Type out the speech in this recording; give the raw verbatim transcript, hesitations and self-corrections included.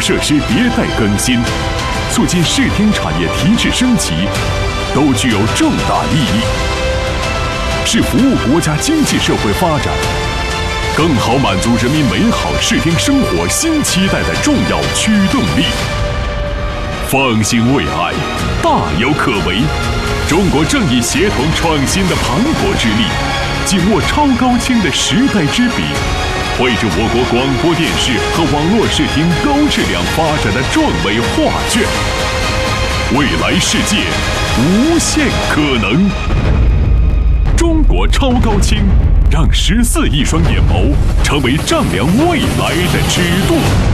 设施迭代更新，促进视听产业提质升级，都具有重大意义，是服务国家经济社会发展，更好满足人民美好视听生活新期待的重要驱动力。放心未来，大有可为。中国正以协同创新的磅礴之力，紧握超高清的时代之笔，绘制我国广播电视和网络视听高质量发展的壮美画卷。未来世界，无限可能。中国超高清，让十四亿双眼眸成为丈量未来的尺度。